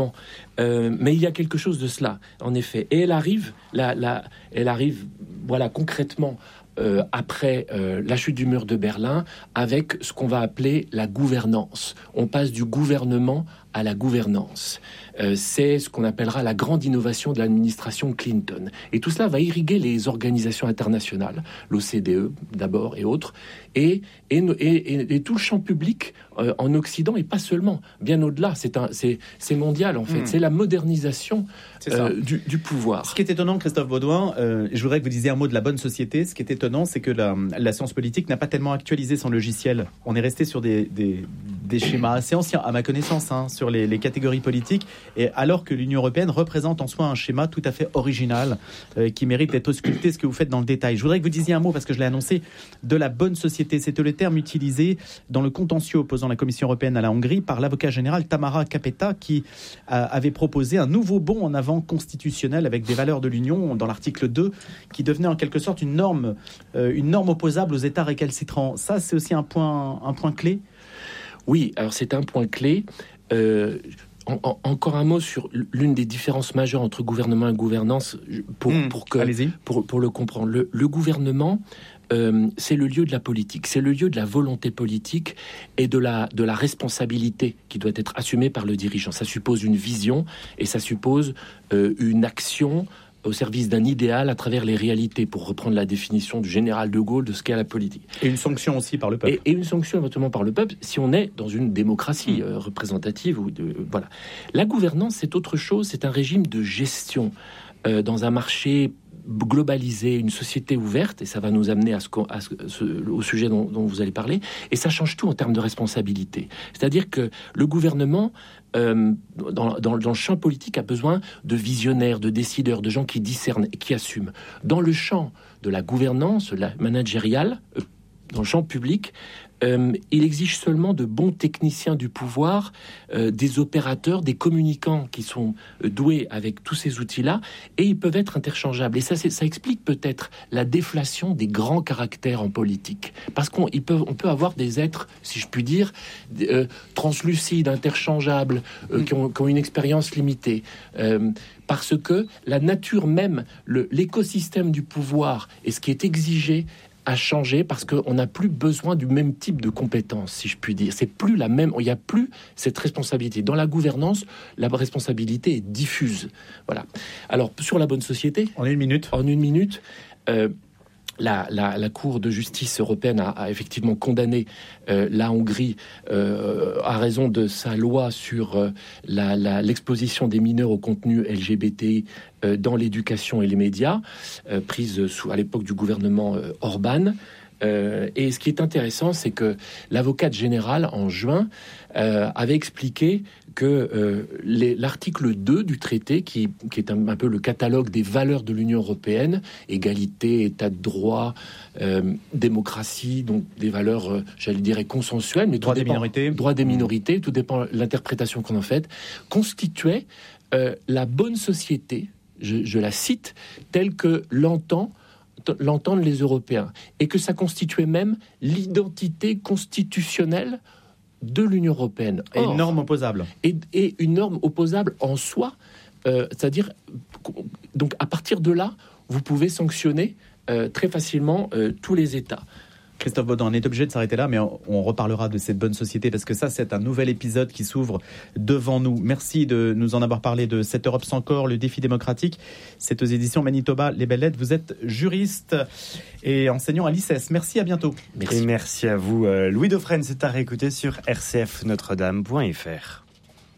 Mais il y a quelque chose de cela, en effet. Et elle arrive, voilà, concrètement, après la chute du mur de Berlin, avec ce qu'on va appeler la gouvernance. On passe du gouvernement à la gouvernance. C'est ce qu'on appellera la grande innovation de l'administration Clinton. Et tout cela va irriguer les organisations internationales, l'OCDE d'abord et autres, et tout le champ public en Occident, et pas seulement, bien au-delà. C'est mondial en fait. C'est la modernisation du pouvoir. Ce qui est étonnant, Christophe Baudouin, je voudrais que vous disiez un mot de la bonne société. Ce qui est étonnant, c'est que la science politique n'a pas tellement actualisé son logiciel. On est resté sur des schémas assez anciens, à ma connaissance, sur les catégories politiques, et alors que l'Union européenne représente en soi un schéma tout à fait original qui mérite d'être ausculté, ce que vous faites dans le détail. Je voudrais que vous disiez un mot, parce que je l'ai annoncé, de la bonne société. C'était le terme utilisé dans le contentieux opposant la Commission européenne à la Hongrie par l'avocat général Tamara Kapeta, qui avait proposé un nouveau bond en avant constitutionnel avec des valeurs de l'Union dans l'article 2, qui devenait en quelque sorte une norme opposable aux États récalcitrants. Ça, c'est aussi un point clé. Oui, alors c'est un point clé. Encore un mot sur l'une des différences majeures entre gouvernement et gouvernance pour le comprendre. Le gouvernement, c'est le lieu de la politique, c'est le lieu de la volonté politique et de la responsabilité qui doit être assumée par le dirigeant. Ça suppose une vision et ça suppose une action au service d'un idéal à travers les réalités, pour reprendre la définition du général de Gaulle de ce qu'est la politique. Et une sanction aussi par le peuple. Et une sanction éventuellement par le peuple, si on est dans une démocratie représentative. Voilà. La gouvernance, c'est autre chose, c'est un régime de gestion dans un marché globalisé, une société ouverte, et ça va nous amener au sujet dont vous allez parler, et ça change tout en termes de responsabilité. C'est-à-dire que le gouvernement, dans le champ politique, a besoin de visionnaires, de décideurs, de gens qui discernent et qui assument. Dans le champ de la gouvernance, la managériale, dans le champ public, il exige seulement de bons techniciens du pouvoir, des opérateurs, des communicants qui sont doués avec tous ces outils-là, et ils peuvent être interchangeables. Et ça explique peut-être la déflation des grands caractères en politique. Parce qu'on peut avoir des êtres, si je puis dire, translucides, interchangeables, qui ont une expérience limitée. Parce que la nature même, l'écosystème du pouvoir et ce qui est exigé a changé, parce qu'on n'a plus besoin du même type de compétences, si je puis dire. C'est plus la même, il n'y a plus cette responsabilité. Dans la gouvernance, la responsabilité est diffuse. Voilà. Alors, sur la bonne société... En une minute. La Cour de justice européenne a effectivement condamné la Hongrie à raison de sa loi sur l'exposition des mineurs au contenu LGBT dans l'éducation et les médias, prise à l'époque du gouvernement Orban. Et ce qui est intéressant, c'est que l'avocate générale, en juin, avait expliqué que l'article 2 du traité, qui est un peu le catalogue des valeurs de l'Union européenne, égalité, état de droit, démocratie, donc des valeurs, j'allais dire, consensuelles, mais droit des minorités, tout dépend de l'interprétation qu'on en fait, constituait la bonne société, je la cite, telle que l'entendent les Européens, et que ça constituait même l'identité constitutionnelle de l'Union européenne. Et une norme opposable. Et une norme opposable en soi, c'est-à-dire, donc à partir de là, vous pouvez sanctionner très facilement tous les États. Christophe Baudouin, on est obligé de s'arrêter là, mais on reparlera de cette bonne société, parce que ça, c'est un nouvel épisode qui s'ouvre devant nous. Merci de nous en avoir parlé, de cette Europe sans corps, le défi démocratique. C'est aux éditions Manitoba, Les Belles Lettres. Vous êtes juriste et enseignant à l'ICES. Merci, à bientôt. Merci. Et merci à vous. Louis Dauphren, c'est à réécouter sur rcfnotredame.fr.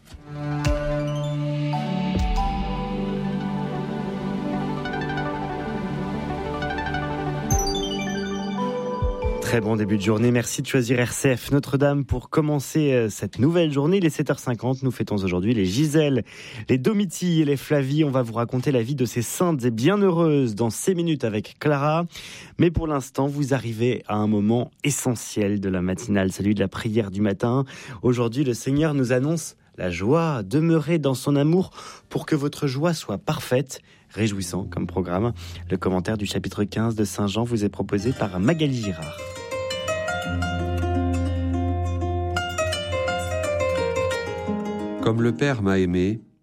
Très bon début de journée. Merci de choisir RCF Notre-Dame pour commencer cette nouvelle journée. Il est 7h50. Nous fêtons aujourd'hui les Gisèle, les Domitie et les Flavie. On va vous raconter la vie de ces saintes et bienheureuses dans 6 minutes avec Clara. Mais pour l'instant, vous arrivez à un moment essentiel de la matinale, celui de la prière du matin. Aujourd'hui, le Seigneur nous annonce la joie. Demeurez dans son amour pour que votre joie soit parfaite. Réjouissant comme programme. Le commentaire du chapitre 15 de Saint Jean vous est proposé par Magali Girard. Comme le Père m'a aimé,